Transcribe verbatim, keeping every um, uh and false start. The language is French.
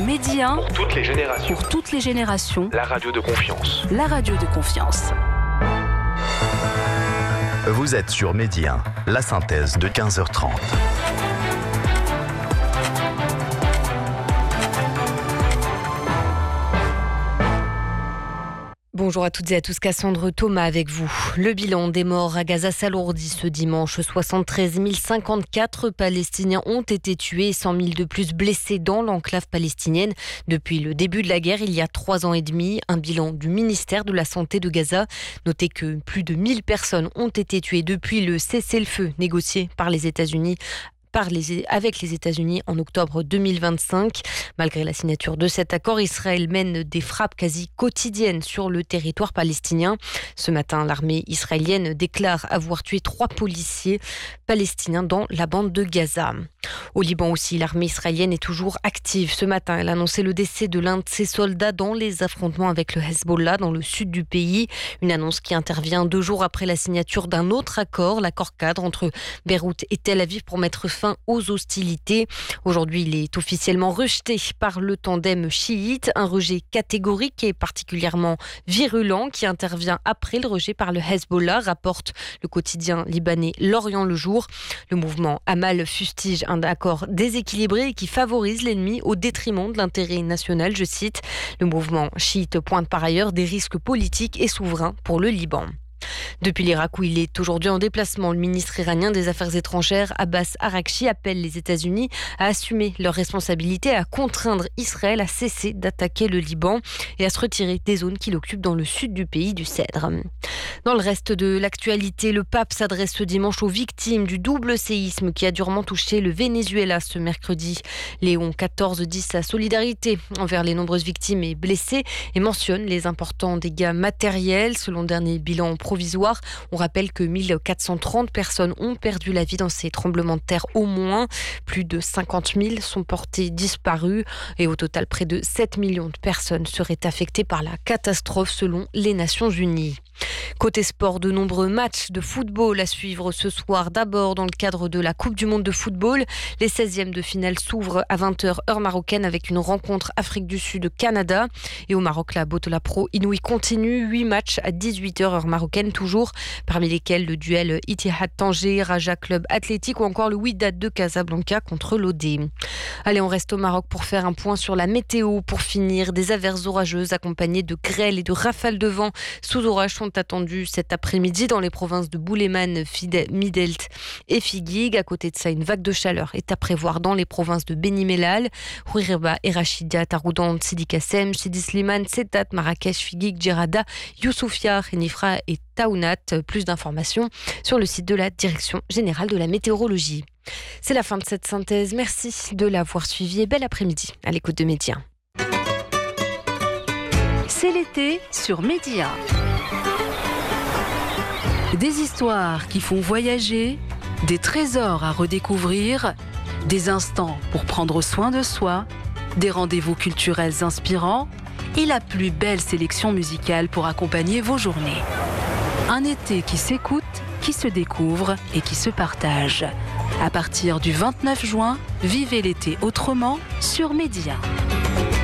Midi un, pour toutes les générations. Pour toutes les générations. La radio de confiance. La radio de confiance. Vous êtes sur Midi un, la synthèse de quinze heures trente. Bonjour à toutes et à tous, Cassandre Thomas avec vous. Le bilan des morts à Gaza s'alourdit ce dimanche. soixante-treize mille cinquante-quatre Palestiniens ont été tués et cent mille de plus blessés dans l'enclave palestinienne. Depuis le début de la guerre, il y a trois ans et demi, un bilan du ministère de la Santé de Gaza. Notez que plus de mille personnes ont été tuées depuis le cessez-le-feu négocié par les États-Unis. Par les, avec les États-Unis en octobre deux mille vingt-cinq. Malgré la signature de cet accord, Israël mène des frappes quasi quotidiennes sur le territoire palestinien. Ce matin, l'armée israélienne déclare avoir tué trois policiers palestiniens dans la bande de Gaza. Au Liban aussi, l'armée israélienne est toujours active. Ce matin, elle a annoncé le décès de l'un de ses soldats dans les affrontements avec le Hezbollah dans le sud du pays. Une annonce qui intervient deux jours après la signature d'un autre accord, l'accord cadre entre Beyrouth et Tel Aviv pour mettre fin aux hostilités. Aujourd'hui, il est officiellement rejeté par le tandem chiite, un rejet catégorique et particulièrement virulent qui intervient après le rejet par le Hezbollah, rapporte le quotidien libanais L'Orient le Jour. Le mouvement Amal fustige un accord déséquilibré et qui favorise l'ennemi au détriment de l'intérêt national, je cite. Le mouvement chiite pointe par ailleurs des risques politiques et souverains pour le Liban. Depuis l'Irak où il est aujourd'hui en déplacement, le ministre iranien des Affaires étrangères Abbas Araghchi appelle les États-Unis à assumer leurs responsabilités, à contraindre Israël à cesser d'attaquer le Liban et à se retirer des zones qu'il occupe dans le sud du pays du Cèdre. Dans le reste de l'actualité, le pape s'adresse ce dimanche aux victimes du double séisme qui a durement touché le Venezuela ce mercredi. Léon quatorze dit sa solidarité envers les nombreuses victimes et blessés et mentionne les importants dégâts matériels. Selon le dernier bilan provisoire, on rappelle que mille quatre cent trente personnes ont perdu la vie dans ces tremblements de terre au moins. Plus de cinquante mille sont portés disparus et au total près de sept millions de personnes seraient affectées par la catastrophe selon les Nations Unies. Côté sport, de nombreux matchs de football à suivre ce soir. D'abord, dans le cadre de la Coupe du Monde de football, les seizièmes de finale s'ouvrent à vingt heures heure marocaine avec une rencontre Afrique du Sud-Canada. Et au Maroc, la Botola Pro Inouï continue. huit matchs à dix-huit heures heure marocaine toujours, parmi lesquels le duel Ittihad Tanger, Raja Club Athlétique ou encore le Wydad de Casablanca contre l'O D. Allez, on reste au Maroc pour faire un point sur la météo. Pour finir, des averses orageuses accompagnées de grêle et de rafales de vent sous orage sont attendues cet après-midi dans les provinces de Bouleman, Midelt et Figuig. À côté de ça, une vague de chaleur est à prévoir dans les provinces de Beni Mellal, Houireba et Rachidia, Taroudan, Sidi Kassem, Sidi Slimane, Setat, Marrakech, Figuig, Djerada, Youssoufia, Renifra et Taounat. Plus d'informations sur le site de la Direction Générale de la Météorologie. C'est la fin de cette synthèse. Merci de l'avoir suivi et bel après-midi à l'écoute de Midi un. C'est l'été sur Midi un. Des histoires qui font voyager, des trésors à redécouvrir, des instants pour prendre soin de soi, des rendez-vous culturels inspirants et la plus belle sélection musicale pour accompagner vos journées. Un été qui s'écoute, qui se découvre et qui se partage. À partir du vingt-neuf juin, vivez l'été autrement sur Midi un.